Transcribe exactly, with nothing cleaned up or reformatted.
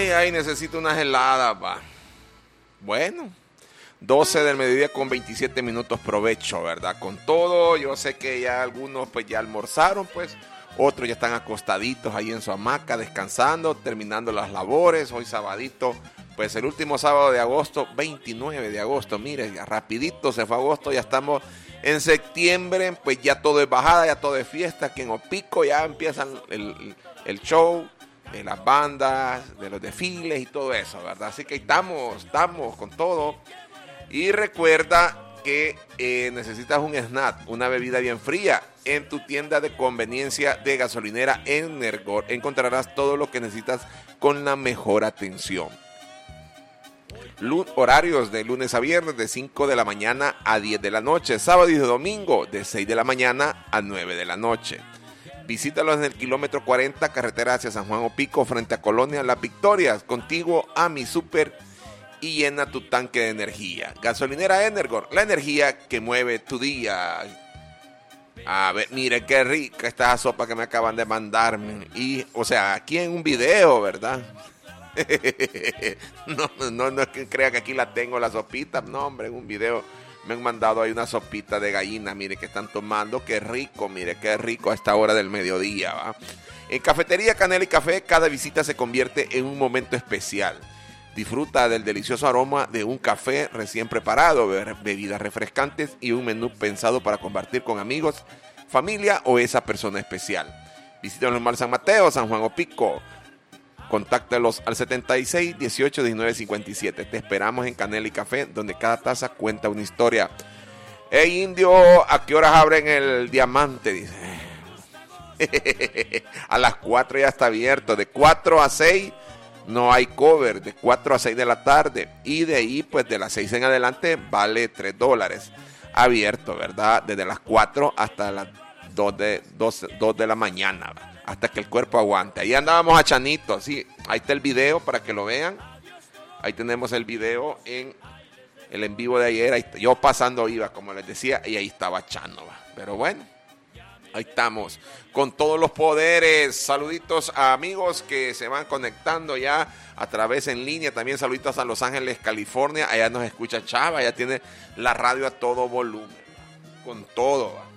Ay, ay, necesito unas heladas, va. Bueno, doce del mediodía con veintisiete minutos, provecho, ¿verdad? Con todo, yo sé que ya algunos pues ya almorzaron, pues. Otros ya están acostaditos ahí en su hamaca, descansando, terminando las labores. Hoy sabadito, pues el último sábado de agosto, veintinueve de agosto. Mire, ya rapidito se fue agosto, ya estamos en septiembre. Pues ya todo es bajada, ya todo es fiesta. Aquí en Opico ya empiezan el, el show de las bandas, de los desfiles y todo eso, ¿verdad? Así que estamos, estamos con todo. Y recuerda que eh, necesitas un snack, una bebida bien fría. En tu tienda de conveniencia de gasolinera Energor encontrarás todo lo que necesitas con la mejor atención. L- horarios de lunes a viernes de cinco de la mañana a diez de la noche. Sábado y domingo de seis de la mañana a nueve de la noche. Visítalos en el kilómetro cuarenta, carretera hacia San Juan Opico, frente a Colonia Las Victorias. Contigo a mi super y llena tu tanque de energía. Gasolinera Energor, la energía que mueve tu día. A ver, mire qué rica esta sopa que me acaban de mandar. Y, o sea, aquí en un video, ¿verdad? no, no, no es que crea que aquí la tengo, la sopita. No, hombre, en un video me han mandado ahí una sopita de gallina. Mire que están tomando. Qué rico, mire qué rico a esta hora del mediodía, ¿va? En Cafetería Canela y Café, cada visita se convierte en un momento especial. Disfruta del delicioso aroma de un café recién preparado, bebidas refrescantes y un menú pensado para compartir con amigos, familia o esa persona especial. Visítanos en Mar San Mateo, San Juan Opico. Contáctalos al setenta y seis, dieciocho, diecinueve, cincuenta y siete. Te esperamos en Canela y Café, donde cada taza cuenta una historia. Hey, indio, ¿a qué horas abren el Diamante? Dice. A las cuatro ya está abierto, de cuatro a seis. No hay cover, de cuatro a seis de la tarde. Y de ahí, pues de las seis en adelante, vale tres dólares. Abierto, ¿verdad? Desde las cuatro hasta las dos de, dos, dos de la mañana. Hasta que el cuerpo aguante. Ahí andábamos a Chanito, sí. Ahí está el video para que lo vean. Ahí tenemos el video en el en vivo de ayer. Ahí, yo pasando iba, como les decía, y ahí estaba Chano. Pero bueno. Ahí estamos, con todos los poderes. Saluditos a amigos que se van conectando ya a través en línea. También saluditos a Los Ángeles, California. Allá nos escucha Chava, ya tiene la radio a todo volumen. Con todo.